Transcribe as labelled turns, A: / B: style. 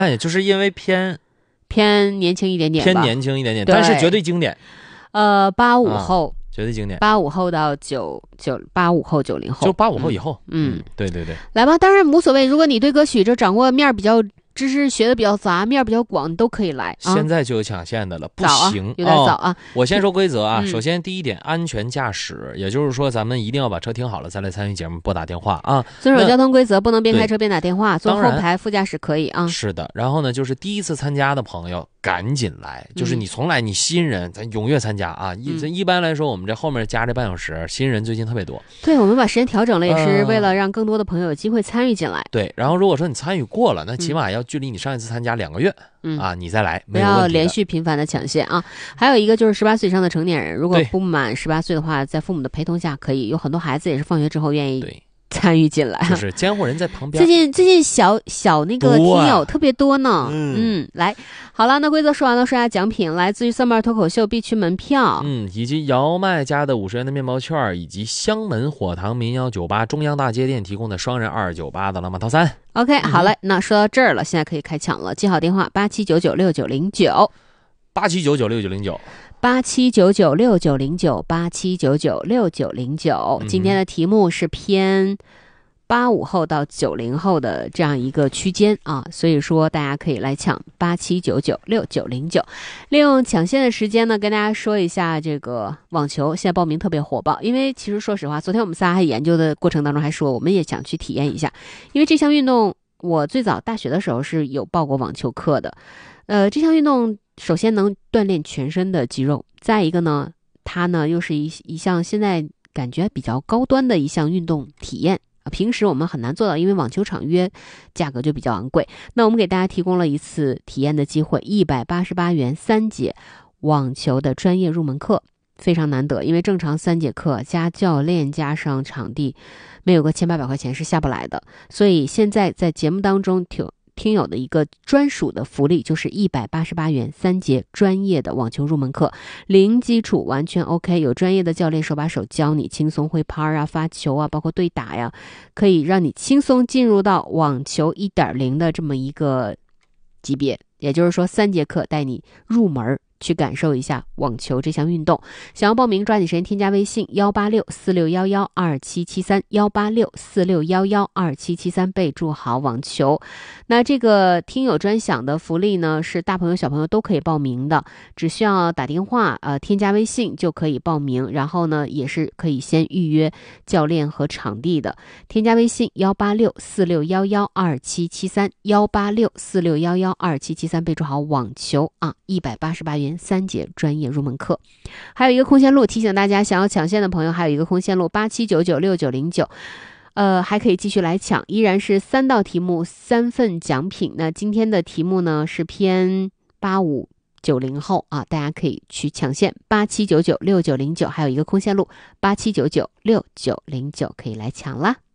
A: 哎，就是因为偏
B: 年轻一点点吧，
A: 偏年轻一点点，但是绝对经典。
B: 85后。
A: 绝对经典
B: ，85后到85后90后，
A: 就85后以后。对，
B: 来吧，当然无所谓。如果你对歌曲就掌握面比较，知识学的比较杂，面比较广，你都可以来。
A: 现在就有抢线的了，不行，
B: 有点早啊。
A: 我先说规则啊。首先第一点，安全驾驶，也就是说咱们一定要把车停好了再来参与节目，拨打电话啊。
B: 遵守交通规则，不能边开车边打电话。坐后排副驾驶可以啊。
A: 是的，然后呢，就是第一次参加的朋友赶紧来，就是你新人，咱踊跃参加啊。一般来说，我们这后面加这半小时，新人最近特别多。
B: 对，我们把时间调整了，也是为了让更多的朋友有机会参与进来。
A: 对，然后如果说你参与过了，那起码要距离你上一次参加2个月。你再来，
B: 不要连续频繁的抢线啊！还有一个就是18岁以上的成年人，如果不满18岁的话，在父母的陪同下，可以有很多孩子也是放学之后愿意参与进来，
A: 就是监护人在旁边。
B: 最近小那个听友特别多呢。来，好了，那规则说完了，说下奖品，来自于蒜瓣脱口秀必区门票，
A: 以及姚麦家的50元的面包券，以及香门火塘民谣酒吧中央大街店提供的双人298的浪漫套餐。
B: OK， 好嘞，那说到这儿了，现在可以开抢了，记好电话87996909，87996909，87996909。今天的题目是偏85后到90后的这样一个区间啊，所以说大家可以来抢87996909。利用抢线的时间呢，跟大家说一下这个网球现在报名特别火爆，因为其实说实话，昨天我们仨还研究的过程当中还说，我们也想去体验一下，因为这项运动我最早大学的时候是有报过网球课的。这项运动首先能锻炼全身的肌肉，再一个呢，它呢又是一项现在感觉比较高端的一项运动体验。平时我们很难做到，因为网球场约价格就比较昂贵。那我们给大家提供了一次体验的机会，188元3节网球的专业入门课，非常难得，因为正常3节课加教练加上场地，没有个1800块钱是下不来的。所以现在在节目当中听友的一个专属的福利，就是188元3节专业的网球入门课，零基础完全 OK， 有专业的教练手把手教你，轻松挥拍啊、发球啊，包括对打呀，可以让你轻松进入到网球 1.0 的这么一个级别。也就是说3节课带你入门去感受一下网球这项运动。想要报名，抓紧时间添加微信18646112773，18646112773，备注好网球。那这个听友专享的福利呢，是大朋友小朋友都可以报名的，只需要打电话添加微信就可以报名，然后呢也是可以先预约教练和场地的。添加微信18646112773，18646112773，备注好网球啊，188元3节专业入门课。还有一个空闲路，提醒大家想要抢线的朋友，还有一个空闲路87996909，还可以继续来抢，依然是3道题目3份奖品。那今天的题目呢是偏85、90后啊，大家可以去抢线87996909，还有一个空闲路87996909，可以来抢啦。